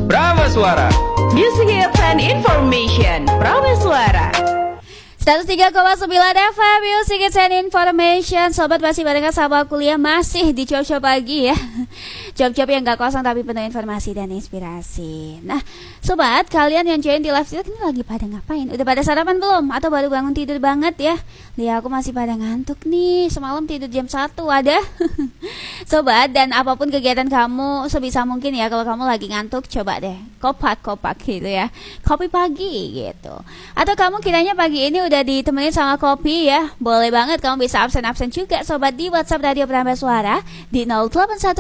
Prameswara. Music Hits and Information. Prameswara. 103,9 FM Music Hits and Information. Sobat masih barengan sama kuliah, masih di Job-Job pagi ya. Job-job yang gak kosong tapi penuh informasi dan inspirasi. Nah sobat, kalian yang join di live stream ini lagi pada ngapain? Udah pada sarapan belum? Atau baru bangun tidur banget ya? Lihat aku masih pada ngantuk nih. Semalam tidur jam 1 ada. Sobat, dan apapun kegiatan kamu, sebisa mungkin ya, kalau kamu lagi ngantuk, coba deh kopak gitu ya, kopi pagi gitu. Atau kamu kiranya pagi ini udah ditemenin sama kopi ya, boleh banget kamu bisa absen juga sobat di WhatsApp Radio Prameswara di 081